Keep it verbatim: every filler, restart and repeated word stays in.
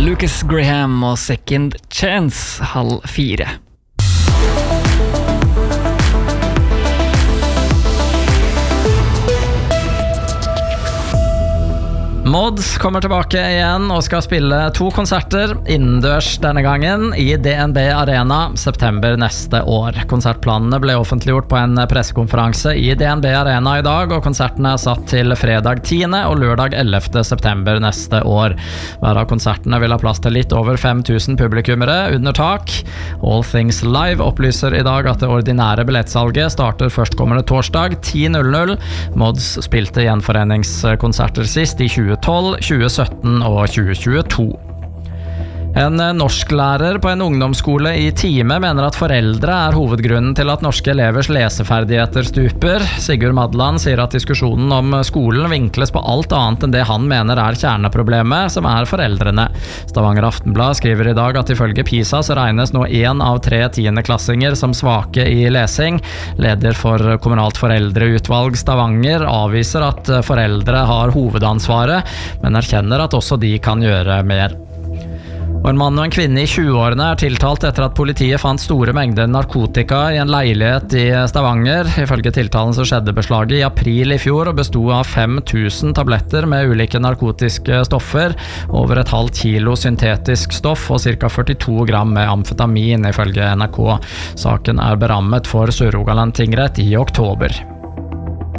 Lucas Graham og Second Chance, halv fire. Mods kommer tilbake igjen og skal spille to konserter innendørs denne gangen i D N B Arena september neste år. Konsertplanene ble offentliggjort på en pressekonferanse i D N B Arena i dag, og konsertene er satt til fredag tiende og lørdag ellevte september neste år. Hver av konsertene vil ha plass til litt over fem tusen publikummere under tak. All Things Live opplyser i dag at det ordinære billettsalget starter førstkommende torsdag ti null null. Mods spilte gjenforeningskonserter sist i tjue tolv, tjue sytten og tjue tjueto. En norsklærer på en ungdomsskole i Time mener at foreldre er hovedgrunnen til at norske elevers leseferdigheter stuper. Sigurd Madland sier at diskusjonen om skolen vinkles på alt annet enn det han mener er kjerneproblemet, som er foreldrene. Stavanger Aftenblad skriver i dag at ifølge PISA så regnes nå en av tre tiendeklassinger som svake i lesing. Leder for kommunalt foreldreutvalg Stavanger avviser at foreldre har hovedansvaret, men erkjenner at også de kan gjøre mer. Og en mann og en kvinne i tjueårene er tiltalt etter at politiet fant store mengder narkotika i en leilighet i Stavanger. Ifølge tiltalen så skjedde beslaget i april i fjor og bestod av fem tusen tabletter med ulike narkotiske stoffer, over et halvt kilo syntetisk stoff og ca. førtito gram med amfetamin, ifølge N R K. Saken er berammet for Sør-Rogaland tingrett i oktober.